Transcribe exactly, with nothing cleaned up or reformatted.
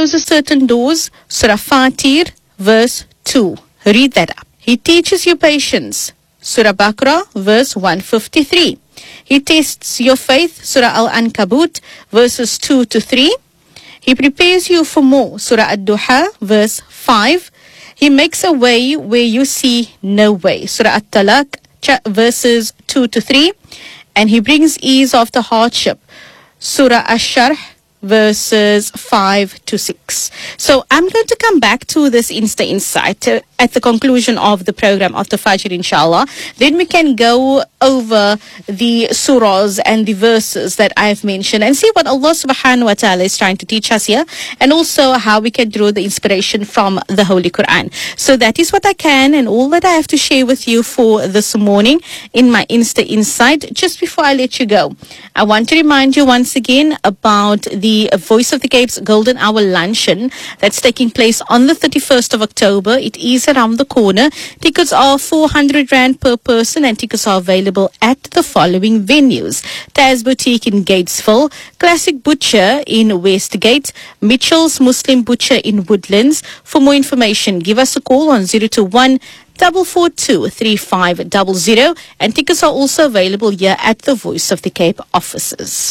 closes certain doors. Surah Fatir, verse two. Read that up. He teaches you patience. Surah Baqarah, verse one fifty-three. He tests your faith. Surah Al-Ankabut, verses two to three. He prepares you for more. Surah Ad-Duha, verse five. He makes a way where you see no way. Surah At-Talaq, verses two to three. And he brings ease of the hardship. Surah Ash-Sharh, verses five to six. So I'm going to come back to this Insta Insight uh, at the conclusion of the program of the Fajr, inshallah. Then we can go over the surahs and the verses that I've mentioned and see what Allah subhanahu wa ta'ala is trying to teach us here, and also how we can draw the inspiration from the Holy Quran. So that is what I can and all that I have to share with you for this morning in my Insta Insight. Just before I let you go, I want to remind you once again about the The Voice of the Cape's Golden Hour Luncheon that's taking place on the thirty-first of October. It is around the corner. Tickets are four hundred rand per person, and tickets are available at the following venues: Taz Boutique in Gatesville, Classic Butcher in Westgate, Mitchell's Muslim Butcher in Woodlands. For more information, give us a call on zero two one, four four two, three five zero zero, and tickets are also available here at the Voice of the Cape offices.